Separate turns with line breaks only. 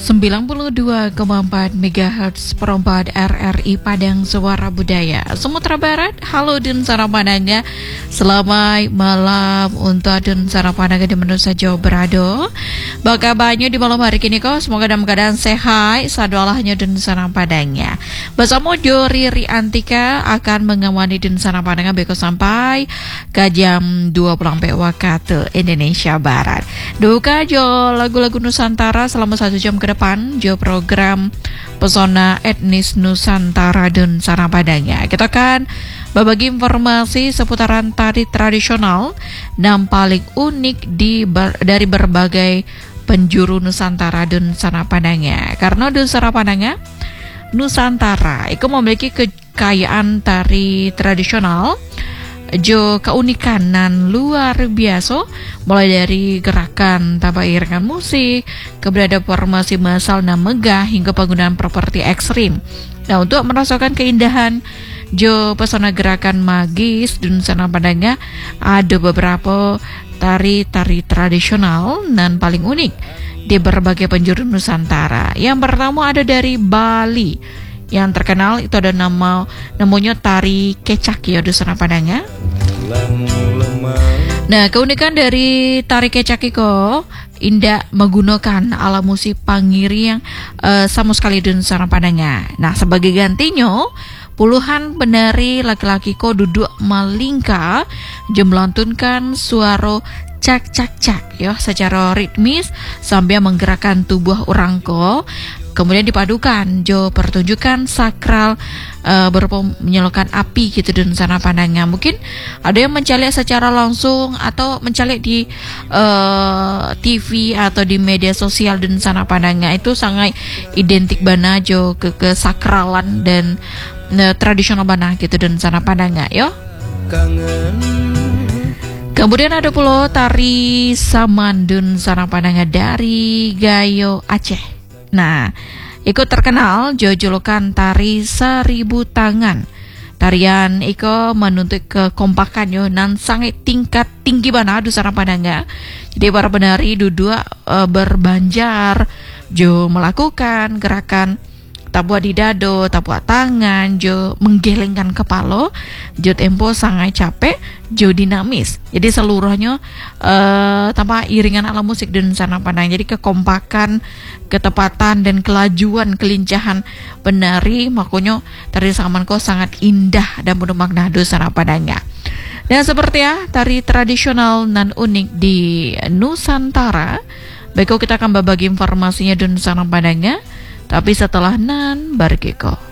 92,4 MHz perempat RRI Padang Suara Budaya Sumatera Barat. Halo dan sarapananga. Selamat malam untuk dan sarapananga di Menusa Jawa Berado. Bakabanyo di malam hari kini kok semoga dalam keadaan sehat. Sadolahnya dan sarapananga. Bersama Riri Antika akan mengamani dan sarapananga beko sampai ke jam 20 waktu Indonesia Barat. Duka jo lagu-lagu Nusantara selama 1 jam ke depan jo program Pesona Etnis Nusantara dan Sarapadanya. Kita akan berbagi informasi seputaran tari tradisional dan paling unik dari berbagai penjuru Nusantara dan Sarapadanya. Karena dan Sarapadanya Nusantara itu memiliki kekayaan tari tradisional jo keunikan dan luar biasa, mulai dari gerakan tanpa iringan musik, keberadaan formasi massal dan megah hingga penggunaan properti ekstrim. Nah, untuk merasakan keindahan jo pesona gerakan magis dan Sarapadanya, ada beberapa tari-tari tradisional dan paling unik di berbagai penjuru Nusantara. Yang pertama ada dari Bali. Yang terkenal itu ada namanya tari kecak ya di Sarapadanya. Nah, keunikan dari tari kecak itu indah menggunakan alat musik pangiri yang sama sekali di Sarapadanya. Nah, sebagai gantinya puluhan penari laki-laki ko duduk malingka melantunkan suara cak ya secara ritmis sambil menggerakkan tubuh orang ko. Kemudian dipadukan jo pertunjukan sakral berupa menyalakan api gitu dan Sarapadanya. Mungkin ada yang mencalik secara langsung atau mencalik di TV atau di media sosial dan Sarapadanya. Itu sangat identik bana jo kesakralan dan tradisional bana gitu dan Sarapadanya yo. Kemudian ada pula tari Samandun Sarapadanya dari Gayo Aceh. Nah, ikut terkenal jolokan tari 1000 tangan. Tarian iko menuntut kekompakan yo nan sangat tingkat tinggi bana du Sarapadanya. Jadi para penari duduk berbanjar jo melakukan gerakan tabuak di dado, tabuak tangan, jo menggelengkan kepala, jo tempo sangat capek, jo dinamis. Jadi seluruhnya tanpa iringan ala musik dan Sarapadanya. Jadi kekompakan, ketepatan dan kelajuan, kelincahan penari makanya tari Samanko sangat indah dan penuh makna do Sarapadanya. Dan seperti ya tari tradisional nan unik di Nusantara. Baiklah, kita akan berbagi informasinya dan Sarapadanya. Tapi setelah nan bargeko.